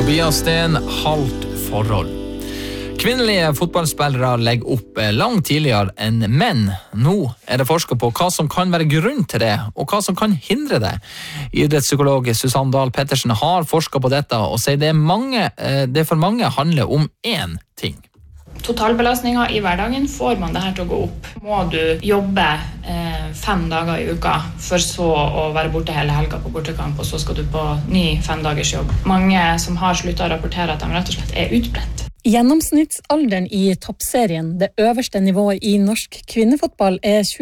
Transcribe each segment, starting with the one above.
Tobias Sten, halvt forhold. Kvinnelige fotballspillere legger opp langt tidligere enn menn. Nå det forsket på hva som kan være grunn til det, og hva som kan hindre det. Idrettspsykolog Susanne Dahl Pettersen har forsket på dette, og sier det for mange handler om én ting. Totalbelastningen i hverdagen får man det her til å gå opp. Må du jobbe 5 dager i uka, for så å være borte hele helga på bortekamp, og så skal du på ny 5 dagers jobb. Mange som har sluttet å rapportere at de rett og slett utbrent. Gjennomsnittsalderen i toppserien, det øverste nivået i norsk kvinnefotball,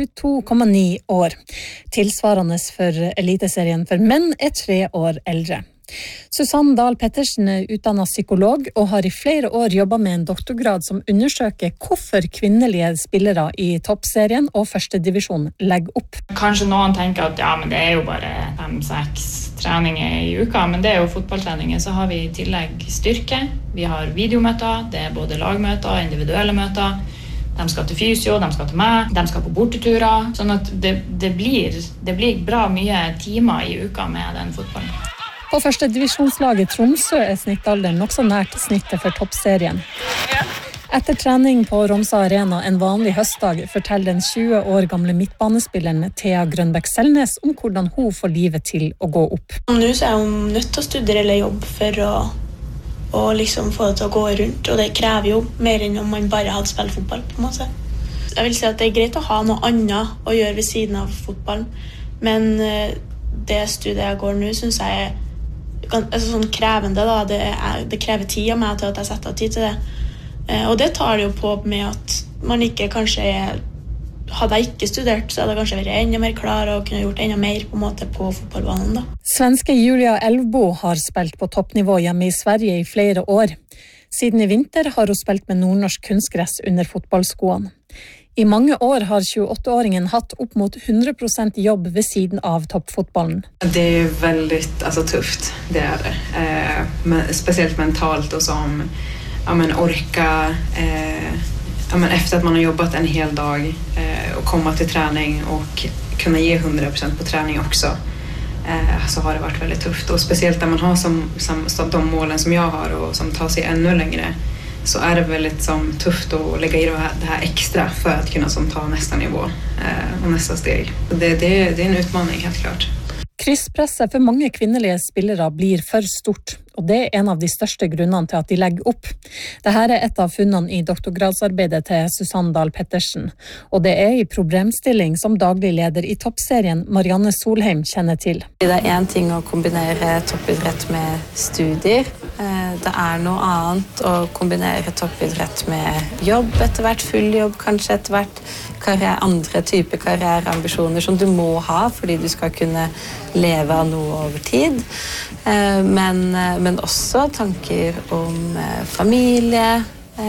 22,9 år. Tilsvarende for eliteserien for menn 3 år eldre. Susanne Dahl Pettersen utdannet psykolog og har i flere år jobbet med en doktorgrad som undersøker hvorfor kvinnelige spillere i toppserien og første divisjon legger opp. Kanskje noen tenker at men det jo bare 5-6 treninger i uka, men det jo fotballtreninger. Så har vi i tillegg styrke, vi har videomøter, det både lagmøter, individuelle møter. De skal til fysio, de skal til meg, de skal på borteturer. Sånn at det blir bra mye timer i uka med den fotballen. På første divisjonslaget Tromsø snittalderen nokså nært snittet for toppserien. Etter trening på Romsa Arena en vanlig høstdag forteller den 20 år gamle midtbanespilleren Thea Grønbæk Selnes om hvordan hun får livet til å gå opp. Nå så hun nødt til å studere eller jobbe for å liksom få det til å gå rundt, og det krever jo mer enn om man bare hadde spilt fotball på en måte. Jeg vil si at det greit å ha noe annet å gjøre ved siden av fotballen, men det studiet jeg går nå synes jeg sånn krevende da. Det krever tid av meg til at jeg setter av tid til det, og det tar det jo på med at man ikke kanskje hadde jeg ikke studert, så hadde jeg kanskje vært enda mer klar og kunne gjort enda mer på en måte på fotballbanen da. Svenske Julia Elvbo har spilt på toppnivå hjemme i Sverige i flere år. Siden i vinter har hun spilt med nordnorsk kunstgress under fotballskoene. I mange år har 28-åringen hatt opp mot 100% jobb ved siden av toppfotballen. Det ju väldigt tufft, det det. Speciellt mentalt och som orka efter att man har jobbat en hel dag och komma till träning och kunna ge 100% på träning också. Så har det varit väldigt tufft, och speciellt när man har som de målen som jag har och som tar sig ännu längre, så det väldigt tufft att lägga i det här extra för att kunna ta nästa nivå och nästa steg. Det är en utmaning helt klart. Krysspresset for mange kvinnelige spillere blir for stort, og det en av de største grunnene til at de legger opp. Dette et av funnene i doktorgradsarbeidet til Susanne Dahl Pettersen, og det i problemstilling som daglig leder i toppserien Marianne Solheim kjenner til. Det en ting å kombinere toppidrett med studier. Det noe annet å kombinere toppidrett med jobb etter hvert, full jobb kanskje etter hvert, andre typer karriereambisjoner som du må ha fordi du skal kunne leve av noe over tid, men også tanker om familie,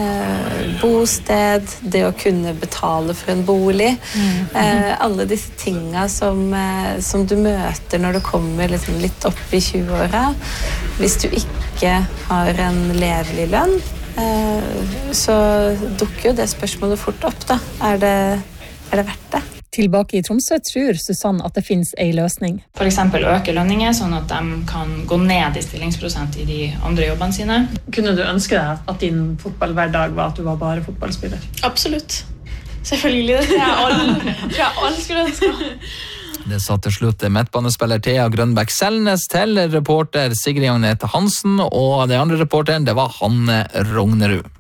bosted, det å kunne betale for en bolig, alle disse tingene som du møter når du kommer litt opp i 20-åra. Hvis du ikke har en levelig lønn, så dukker jo det spørsmålet fort opp da. Det verdt det? Tilbake i Tromsø tror Susanne at det finnes en løsning. For eksempel øke lønninger, sånn at de kan gå ned i stillingsprosent i de andre jobbene sine. Kunne du ønske deg at din fotballhverdag var at du var bare fotballspiller? Absolutt. Selvfølgelig, det tror jeg alle skulle ønske. Det sa til slutt midtbanespiller Thea Grønbæk Selnes til reporter Sigrid Agnete Hansen, og det andre reporteren det var Hanne Rognerud.